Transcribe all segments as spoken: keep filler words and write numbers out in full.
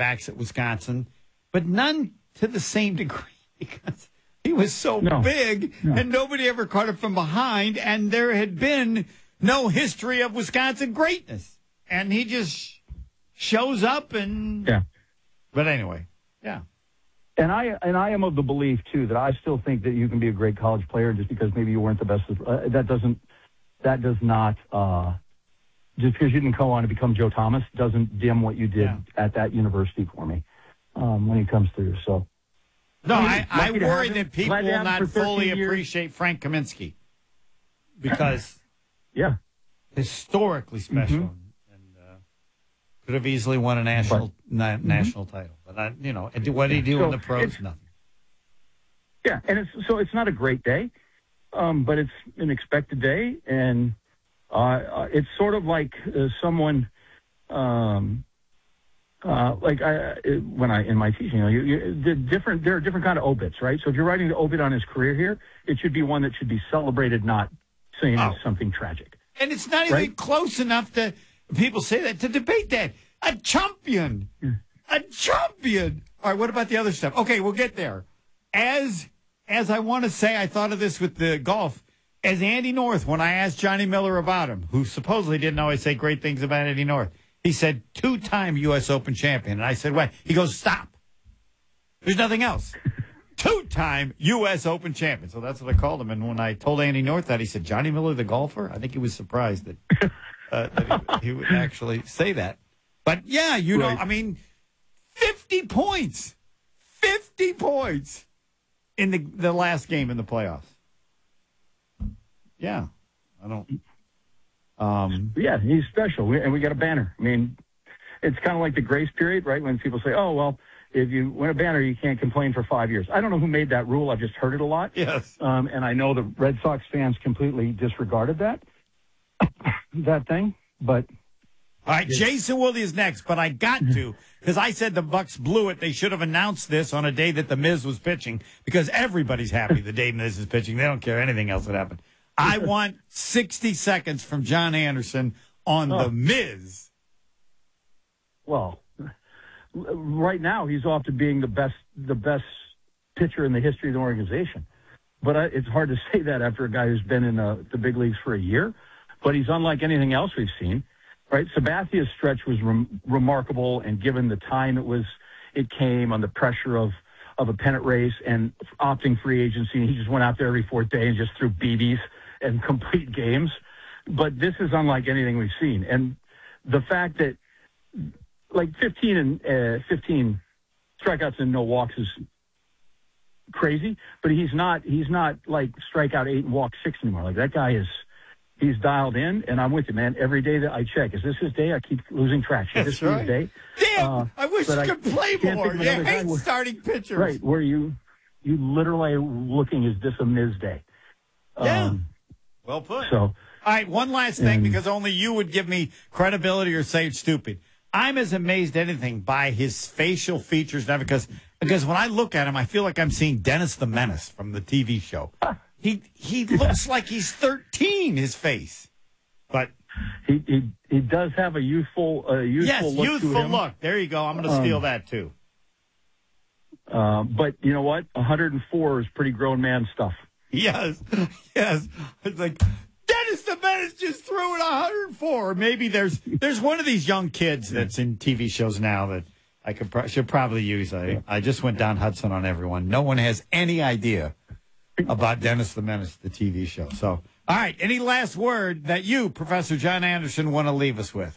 quarterbacks at Wisconsin, but none to the same degree because he was so no. big no. and nobody ever caught him from behind, and there had been no history of Wisconsin greatness. And he just shows up and... Yeah. But anyway, yeah. And I and I am of the belief, too, that I still think that you can be a great college player just because maybe you weren't the best. Uh, that doesn't, that does not, uh, just because you didn't go on to become Joe Thomas doesn't dim what you did yeah. at that university for me um, when it comes through. So, No, I, I, I worry that that people will not fully years. appreciate Frank Kaminsky because yeah, historically special mm-hmm. and uh, could have easily won a national but, na- mm-hmm. national title. But, I, you know, what did he do so in the pros? Nothing. Yeah, and it's so it's not a great day, um, but it's an expected day, and uh, it's sort of like uh, someone, um, uh, like I when I in my teaching, you know, you, you, the different there are different kind of obits, right? So if you're writing the obit on his career here, it should be one that should be celebrated, not seen oh. as something tragic. And it's not even right? close enough to people say that to debate that a champion, yeah. a champion. All right, what about the other stuff? Okay, we'll get there. As as I want to say, I thought of this with the golf. As Andy North, when I asked Johnny Miller about him, who supposedly didn't always say great things about Andy North, he said two-time U S Open champion. And I said, what? He goes, stop. There's nothing else. Two-time U S Open champion. So that's what I called him. And when I told Andy North that, he said, Johnny Miller, the golfer? I think he was surprised that, uh, that he, he would actually say that. But, yeah, you know, right. I mean, fifty points. fifty points in the the last game in the playoffs. Yeah. I don't. Um, yeah, he's special. We, and we got a banner. I mean, it's kind of like the grace period, right? When people say, oh, well, if you win a banner, you can't complain for five years. I don't know who made that rule. I've just heard it a lot. Yes. Um, and I know the Red Sox fans completely disregarded that, that thing. But all right, Jason Wilde is next, but I got to, because I said the Bucks blew it. They should have announced this on a day that the Miz was pitching, because everybody's happy the day Miz is pitching. They don't care anything else that happened. I want sixty seconds from John Anderson on oh. the Miz. Well, right now he's off to being the best, the best pitcher in the history of the organization. But I, it's hard to say that after a guy who's been in uh, the big leagues for a year. But he's unlike anything else we've seen. Right, Sabathia's stretch was rem- remarkable, and given the time it was, it came on the pressure of, of a pennant race and opting free agency. He just went out there every fourth day and just threw B Bs and complete games. But this is unlike anything we've seen, and the fact that like fifteen and uh, fifteen strikeouts and no walks is crazy. But he's not he's not like strikeout eight and walk six anymore. Like that guy is. He's dialed in, and I'm with you, man. Every day that I check, is this his day? I keep losing track. Is this right. his day? Damn, uh, I wish you I could play more. You hate where, starting pitchers. Right, where you you literally are looking, is this a Miz day? Yeah, um, well put. So, all right, one last thing, and, because only you would give me credibility or say it's stupid. I'm as amazed at anything by his facial features now, because, because when I look at him, I feel like I'm seeing Dennis the Menace from the T V show. He he looks like he's thirteen, his face. But he he, he does have a youthful uh, youthful yes, look youthful to him. look. There you go. I'm going to um, steal that too. Uh, but you know what? one hundred four is pretty grown man stuff. Yes, yes. It's like Dennis the Menace just threw it one hundred four. Maybe there's there's one of these young kids that's in T V shows now that I could pro- should probably use. I I just went down Hudson on everyone. No one has any idea about Dennis the Menace, the T V show. So, all right, any last word that you, Professor John Anderson, want to leave us with?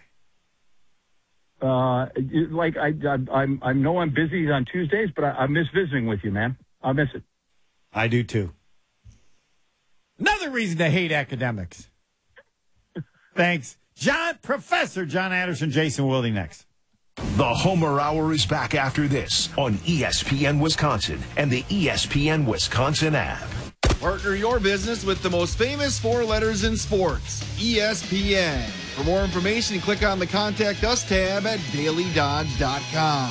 Uh, like I, I, I'm, I know I'm busy on Tuesdays, but I, I miss visiting with you, man. I miss it. I do too. Another reason to hate academics. Thanks, John, Professor John Anderson. Jason Wilde next. The Homer Hour is back after this on E S P N Wisconsin and the E S P N Wisconsin app. Partner your business with the most famous four letters in sports, E S P N. For more information, click on the Contact Us tab at daily dodge dot com.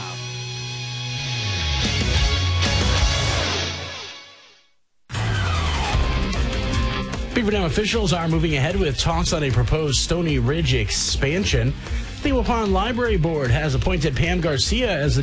Beaver Dam officials are moving ahead with talks on a proposed Stony Ridge expansion. The Waupun Library Board has appointed Pam Garcia as the